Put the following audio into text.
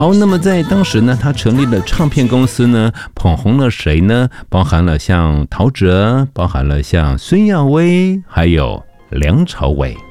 好，那么在当时呢，他成立了唱片公司呢，捧红了谁呢？包含了像陶喆，包含了像孙耀威，还有梁朝伟。